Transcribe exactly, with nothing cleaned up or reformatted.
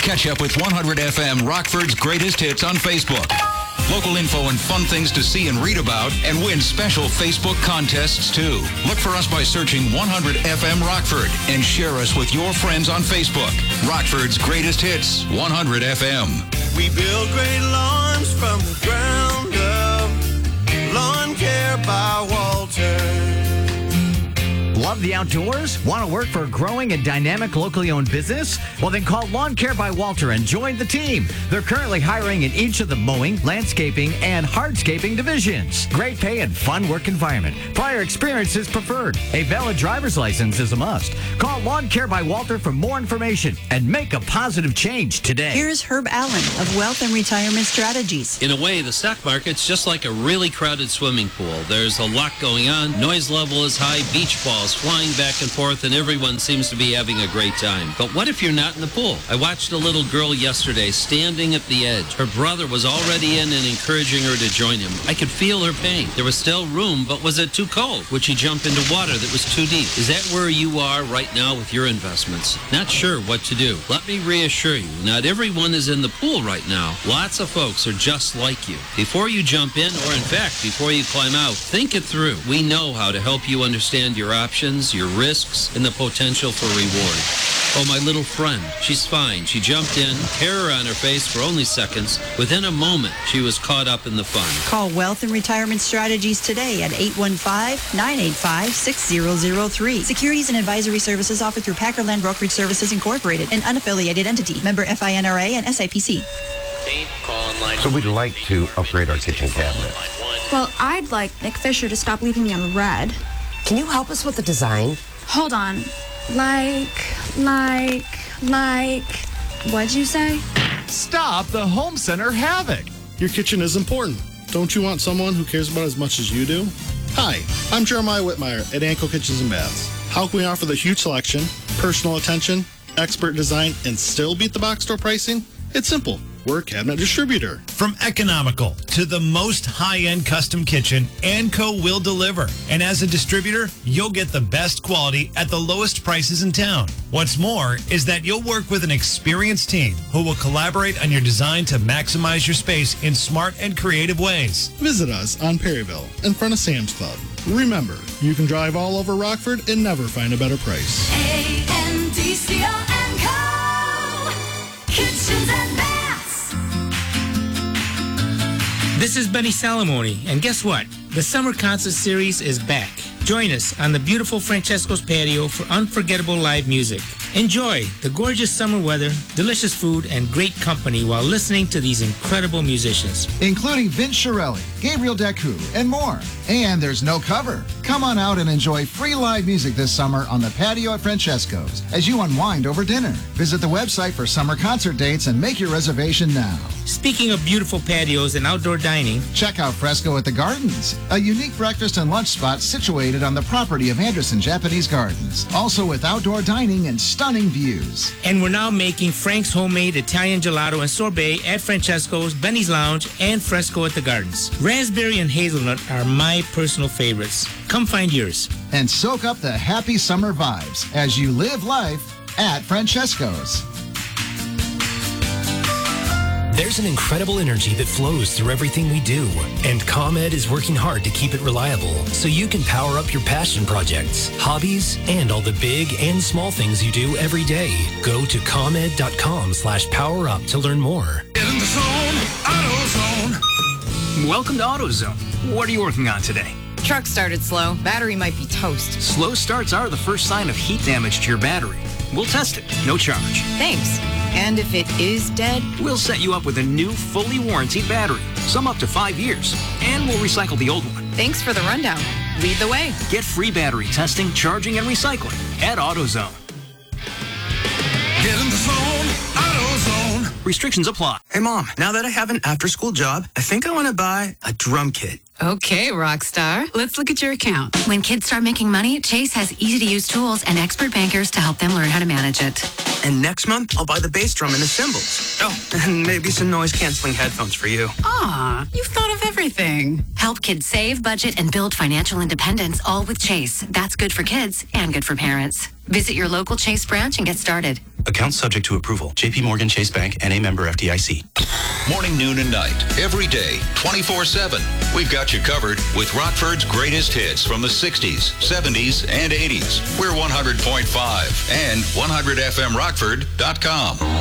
Catch up with one hundred F M Rockford's greatest hits on Facebook. Local info and fun things to see and read about, and win special Facebook contests, too. Look for us by searching one hundred F M Rockford and share us with your friends on Facebook. Rockford's greatest hits, one hundred F M. We build great lawns from the ground up. Lawn Care by Walter. Love the outdoors? Want to work for a growing and dynamic locally owned business? Well, then call Lawn Care by Walter and join the team. They're currently hiring in each of the mowing, landscaping, and hardscaping divisions. Great pay and fun work environment. Prior experience is preferred. A valid driver's license is a must. Call Lawn Care by Walter for more information and make a positive change today. Here's Herb Allen of Wealth and Retirement Strategies. In a way, the stock market's just like a really crowded swimming pool. There's a lot going on. Noise level is high, beach balls flying back and forth, and everyone seems to be having a great time. But what if you're not in the pool? I watched a little girl yesterday standing at the edge. Her brother was already in and encouraging her to join him. I could feel her pain. There was still room, but was it too cold? Would she jump into water that was too deep? Is that where you are right now with your investments? Not sure what to do. Let me reassure you, not everyone is in the pool right now. Lots of folks are just like you. Before you jump in, or in fact, before you climb out, think it through. We know how to help you understand your options, your risks, and the potential for reward. Oh, my little friend, she's fine. She jumped in, terror on her face for only seconds. Within a moment, she was caught up in the fun. Call Wealth and Retirement Strategies today at eight one five, nine eight five, six zero zero three. Securities and advisory services offered through Packerland Brokerage Services Incorporated, an unaffiliated entity. Member F I N R A and S I P C. So we'd like to upgrade our kitchen cabinet. Well, I'd like Nick Fisher to stop leaving me on red. Can you help us with the design? Hold on. Like, like, like, what'd you say? Stop the home center havoc. Your kitchen is important. Don't you want someone who cares about it as much as you do? Hi, I'm Jeremiah Whitmire at Anco Kitchens and Baths. How can we offer the huge selection, personal attention, expert design, and still beat the box store pricing? It's simple. We're a cabinet distributor. From economical to the most high-end custom kitchen, Anco will deliver. And as a distributor, you'll get the best quality at the lowest prices in town. What's more is that you'll work with an experienced team who will collaborate on your design to maximize your space in smart and creative ways. Visit us on Perryville in front of Sam's Club. Remember, you can drive all over Rockford and never find a better price. A N D C O and Co. Kitchens and Baths. This is Benny Salamone, and guess what? The Summer Concert Series is back. Join us on the beautiful Francesco's patio for unforgettable live music. Enjoy the gorgeous summer weather, delicious food, and great company while listening to these incredible musicians. Including Vince Shirelli, Gabriel Deku, and more. And there's no cover. Come on out and enjoy free live music this summer on the patio at Francesco's as you unwind over dinner. Visit the website for summer concert dates and make your reservation now. Speaking of beautiful patios and outdoor dining, check out Fresco at the Gardens, a unique breakfast and lunch spot situated on the property of Anderson Japanese Gardens, also with outdoor dining and stunning views. And we're now making Frank's homemade Italian gelato and sorbet at Francesco's, Benny's Lounge, and Fresco at the Gardens. Raspberry and hazelnut are my personal favorites. Come find yours. And soak up the happy summer vibes as you live life at Francesco's. There's an incredible energy that flows through everything we do, and ComEd is working hard to keep it reliable so you can power up your passion projects, hobbies, and all the big and small things you do every day. Go to ComEd.com slash power up to learn more. Get in the zone, AutoZone. Welcome to AutoZone. What are you working on today? Truck started slow. Battery might be toast. Slow starts are the first sign of heat damage to your battery. We'll test it, no charge. Thanks. And if it is dead? We'll set you up with a new, fully warranted battery, some up to five years, and we'll recycle the old one. Thanks for the rundown. Lead the way. Get free battery testing, charging, and recycling at AutoZone. Get in the zone, AutoZone. Restrictions apply. Hey, Mom, now that I have an after-school job, I think I want to buy a drum kit. Okay, Rockstar. Let's look at your account. When kids start making money, Chase has easy-to-use tools and expert bankers to help them learn how to manage it. And next month, I'll buy the bass drum and the cymbals. Oh, and maybe some noise-canceling headphones for you. Aw, you've thought of everything. Help kids save, budget, and build financial independence, all with Chase. That's good for kids and good for parents. Visit your local Chase branch and get started. Accounts subject to approval. J P Morgan Chase Bank, N A member F D I C. Morning, noon, and night. Every day, twenty-four seven. We've got you covered with Rockford's greatest hits from the sixties, seventies, and eighties. We're one hundred point five and one hundred F M Rockford dot com.